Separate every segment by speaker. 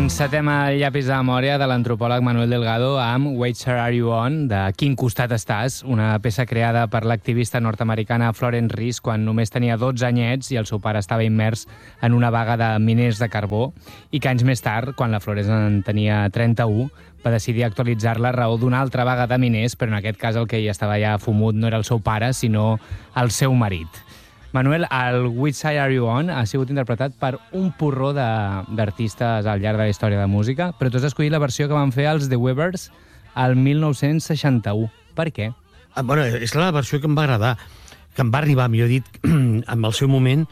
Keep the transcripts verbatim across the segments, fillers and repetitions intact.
Speaker 1: Encetem el llapis de memòria de l'antropòleg Manuel Delgado amb Which Side Are You On, de Quin costat estàs, una peça creada per l'activista nord-americana Florence Reese quan només tenia dotze anyets i el seu pare estava immers en una vaga de miners de carbó i que anys més tard, quan la Florence en tenia trenta-u, va decidir actualitzar-la a raó d'una altra vaga de miners, però en aquest cas el que hi estava ja fumut no era el seu pare, sinó el seu marit. Manuel, el Which Side Are You On ha sigut interpretat per un porró d'artistes al llarg de la història de música, però tu has escollit la versió que van fer els The Weavers al mil nou-cents seixanta-u. Per què?
Speaker 2: Ah, bueno, és la versió que em va agradar, que em va arribar, millor dit, amb el seu moment,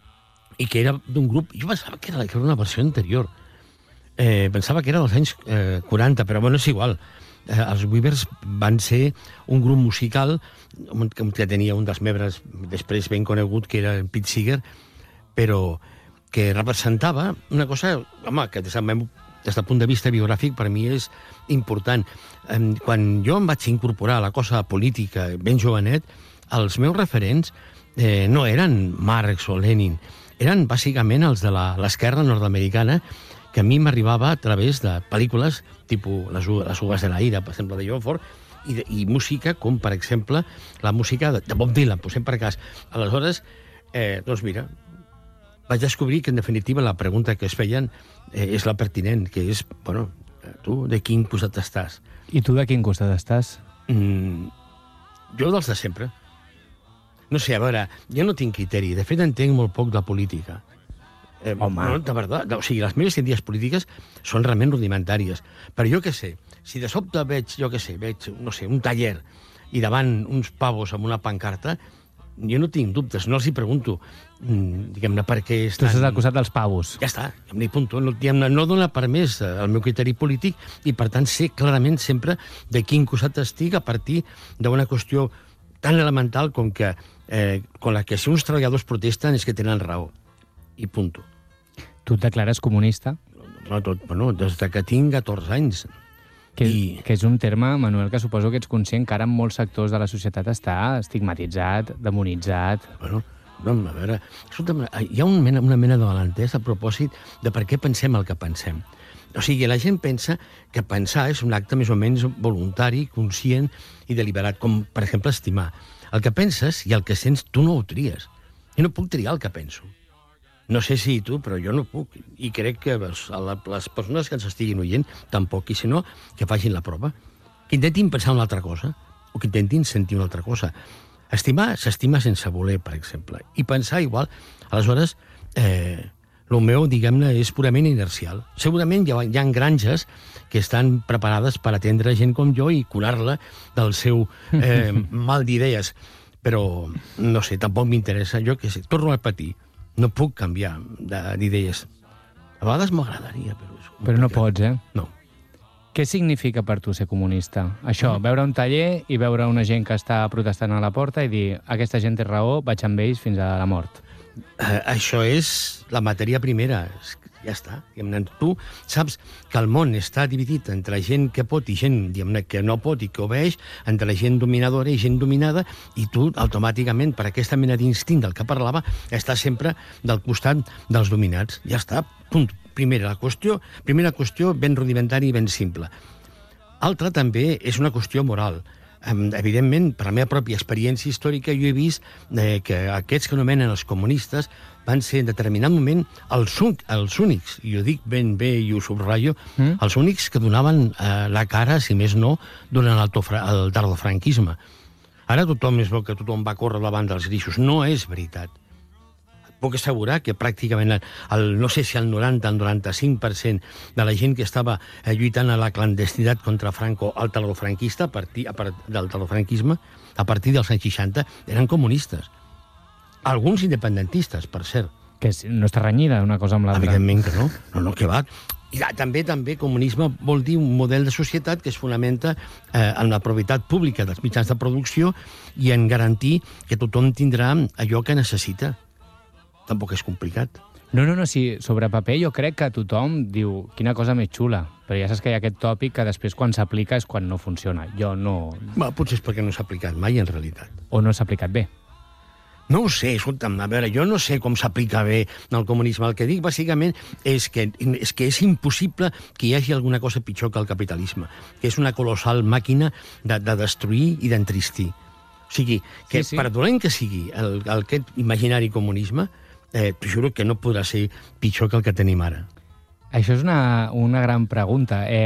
Speaker 2: i que era d'un grup... Jo pensava que era, que era una versió anterior. Eh, pensava que era dels anys eh, quaranta, però bueno, és igual. Eh, els Weavers van ser un grup musical que tenia un dels membres després ben conegut, que era Pete Seeger, però que representava una cosa, home, que des del, meu, des del punt de vista biogràfic per mi és important. Eh, quan jo em vaig incorporar a la cosa política ben jovenet, els meus referents eh, no eren Marx o Lenin, eren bàsicament els de l'esquerra nord-americana, que a mi m'arribava a través de pel·lícules tipus Les, les Uves de la Ira, per exemple, de John Ford, i, de, i música com, per exemple, la música de, de Bob Dylan, posem per cas. Aleshores, eh, doncs mira, vaig descobrir que, en definitiva, la pregunta que es feien eh, és la pertinent, que és, bueno, tu de quin costat estàs?
Speaker 1: I tu de quin costat estàs?
Speaker 2: Mm, jo dels de sempre. No sé, a veure, jo no tinc criteri. De fet, entenc molt poc de política. Eh,
Speaker 1: Home.
Speaker 2: No, de veritat, o sigui, les meves idees polítiques són realment rudimentàries. Però jo què sé, si de sobte veig, jo què sé, veig, no sé, un taller i davant uns pavos amb una pancarta, jo no tinc dubtes, no els hi pregunto, mm, diguem-ne, per què estan...
Speaker 1: Tu estàs al costat dels pavos.
Speaker 2: Ja està, diguem-ne, punto. No, diguem-ne, no dona per més el meu criteri polític i, per tant, sé clarament sempre de quin costat estic a partir d'una qüestió tan elemental com que, eh, com la que si uns treballadors protesten és que tenen raó. I punto.
Speaker 1: Tu et declares comunista?
Speaker 2: No, tot, bueno, des de que tinc catorze anys.
Speaker 1: Que,
Speaker 2: I...
Speaker 1: que és un terme, Manuel, que suposo que ets conscient que ara en molts sectors de la societat està estigmatitzat, demonitzat...
Speaker 2: Bueno, no, a veure... Escolta'm, hi ha un mena, una mena de malentès a propòsit de per què pensem el que pensem. O sigui, la gent pensa que pensar és un acte més o menys voluntari, conscient i deliberat, com, per exemple, estimar. El que penses i el que sents, tu no ho tries. Jo no puc triar el que penso. No sé si tu, però jo no puc. I crec que les, les persones que ens estiguin oient tampoc, i si no, que facin la prova. Que intentin pensar una altra cosa, o que intentin sentir una altra cosa. Estimar s'estima sense voler, per exemple. I pensar igual. Aleshores, eh, el meu, diguem-ne, és purament inercial. Segurament hi ha, hi ha granges que estan preparades per atendre gent com jo i curar-la del seu eh, mal d'idees. Però, no sé, tampoc m'interessa. Jo què sé, torno a patir. No puc canviar d'idees. A vegades m'agradaria, però...
Speaker 1: Però no pots, eh?
Speaker 2: No.
Speaker 1: Què significa per tu ser comunista? Això, mm. veure un taller i veure una gent que està protestant a la porta i dir aquesta gent té raó, vaig amb ells fins a la mort.
Speaker 2: Eh, això és la matèria primera. Ja està. Tu saps que el món està dividit entre gent que pot i gent que no pot i que obeeix, entre gent dominadora i gent dominada, i tu, automàticament, per aquesta mena d'instint del que parlava, estàs sempre del costat dels dominats. Ja està. Punt. Primera, la qüestió, primera qüestió ben rudimentària i ben simple. Altra també és una qüestió moral. Evidentment, per la meva pròpia experiència històrica, jo he vist eh, que aquests que anomenen els comunistes van ser en determinat moment els, els únics, i ho dic ben bé i ho subratllo, mm? els únics que donaven eh, la cara, si més no, durant el, el tardofranquisme. Ara tothom es veu que tothom va córrer davant dels grixos. No és veritat. Puc assegurar que pràcticament, el, el, no sé si el noranta o el noranta-cinc per cent de la gent que estava eh, lluitant a la clandestinitat contra Franco, el tardofranquista, a partir, a part del tardofranquisme, a partir dels anys seixanta, eren comunistes. Alguns independentistes, per cert.
Speaker 1: Que no està renyida una cosa amb l'altra.
Speaker 2: Evidentment que no. No, no, que va. I també, també, comunisme vol dir un model de societat que es fonamenta eh, en la propietat pública dels mitjans de producció i en garantir que tothom tindrà allò que necessita. Tampoc és complicat.
Speaker 1: No, no, no, sí, sobre paper jo crec que tothom diu quina cosa més xula, però ja saps que hi ha aquest tòpic que després quan s'aplica és quan no funciona. Jo no...
Speaker 2: Va, potser és perquè no s'ha aplicat mai, en realitat.
Speaker 1: O no s'ha aplicat bé.
Speaker 2: No ho sé, escolta'm, a veure, jo no sé com s'aplica bé el comunisme. El que dic, bàsicament, és que, és que és impossible que hi hagi alguna cosa pitjor que el capitalisme, que és una colossal màquina de, de destruir i d'entristir. O sigui, que sí, sí. per dolent que sigui el, el, aquest imaginari comunisme, eh, t'ho juro que no podrà ser pitjor que el que tenim ara.
Speaker 1: Això és una, una gran pregunta. Eh,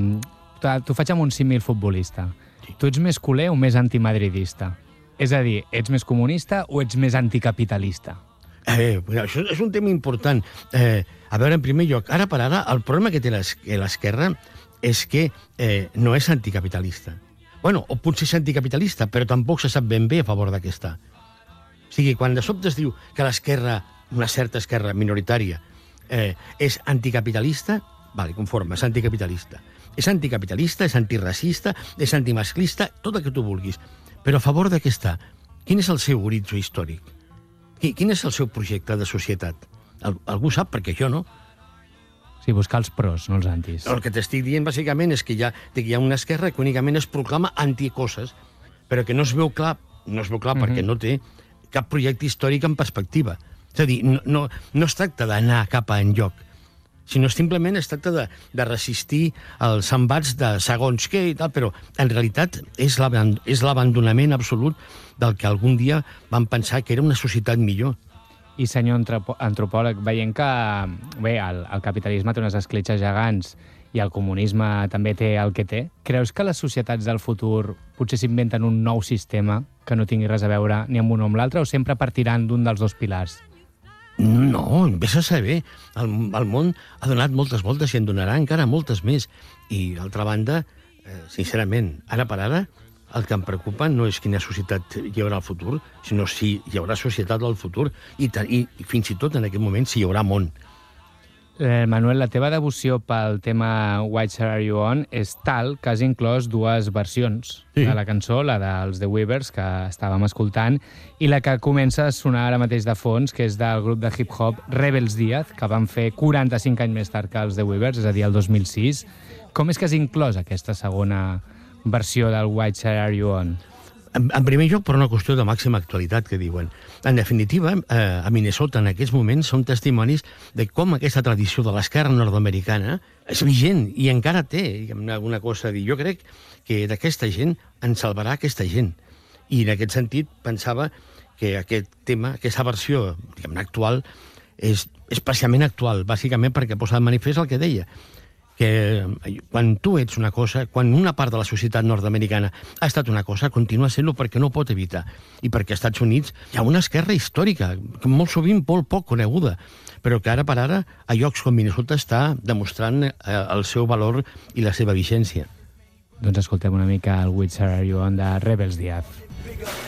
Speaker 1: T'ho faig amb un símil futbolista. Sí. Tu ets més culer o més antimadridista? És a dir, ets més comunista o ets més anticapitalista?
Speaker 2: Eh, això és un tema important. Eh, a veure, en primer lloc, ara per ara, el problema que té l'esquerra és que eh, no és anticapitalista. Bueno, o potser és anticapitalista, però tampoc se sap ben bé a favor d'aquesta. O sigui, quan de sobte es diu que l'esquerra, una certa esquerra minoritària, eh, és anticapitalista, vale, conforme, és anticapitalista. És anticapitalista, és antiracista, és antimasclista, tot el que tu vulguis. Però a favor de què està? Quin és el seu horitzó històric? Quin és el seu projecte de societat? Algú sap, perquè jo no.
Speaker 1: Sí, buscar els pros, no els antis.
Speaker 2: El que t'estic dient, bàsicament, és que hi ha, hi ha una esquerra que únicament es proclama anticoses, però que no es veu clar, no es veu clar mm-hmm. perquè no té cap projecte històric en perspectiva. És a dir, no, no, no es tracta d'anar cap a enlloc, sinó simplement es tracta de, de resistir els embats de segons què i tal, però en realitat és l'abandonament absolut del que algun dia van pensar que era una societat millor.
Speaker 1: I, senyor antropòleg, veient que bé, el, el capitalisme té unes escletxes gegants i el comunisme també té el que té, creus que les societats del futur potser s'inventen un nou sistema que no tingui res a veure ni amb un o amb l'altre, o sempre partiran d'un dels dos pilars?
Speaker 2: No, vés a saber. El, el món ha donat moltes voltes i en donarà encara moltes més. I, d'altra banda, eh, sincerament, ara per ara, el que em preocupa no és quina societat hi haurà al futur, sinó si hi haurà societat al futur i, i, i fins i tot en aquest moment si hi haurà món.
Speaker 1: Eh, Manuel, la teva devoció pel tema White Shirt Are You On és tal que has inclòs dues versions sí. de la cançó, la dels The Weavers, que estàvem escoltant, i la que comença a sonar ara mateix de fons, que és del grup de hip-hop Rebels Díaz, que van fer quaranta-cinc anys més tard que els The Weavers, és a dir, el dos mil sis. Com és que has inclòs aquesta segona versió del White Shirt Are You On?
Speaker 2: En, en primer lloc, per una qüestió de màxima actualitat, que diuen. En definitiva, eh, a Minnesota en aquests moments són testimonis de com aquesta tradició de l'esquerra nord-americana és vigent i encara té alguna cosa a dir. Jo crec que d'aquesta gent en salvarà aquesta gent. I en aquest sentit pensava que aquest tema, aquesta versió diguem-ne actual, és especialment actual, bàsicament perquè posa de manifest el que deia, que quan tu ets una cosa, quan una part de la societat nord-americana ha estat una cosa, continua sent-lo perquè no ho pot evitar. I perquè als Estats Units hi ha una esquerra històrica, molt sovint molt poc coneguda, però que ara per ara a llocs com Minnesota està demostrant eh, el seu valor i la seva vigència.
Speaker 1: Doncs escoltem una mica el White Shirt Are You On de Rebels Díaz.